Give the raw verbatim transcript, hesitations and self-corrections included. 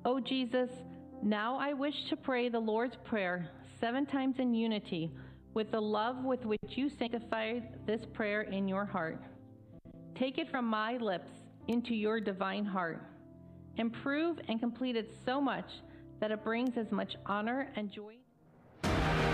O Jesus, now I wish to pray the Lord's Prayer seven times in unity with the love with which you sanctified this prayer in your heart. Take it from my lips into your divine heart. Improve and complete it so much that it brings as much honor and joy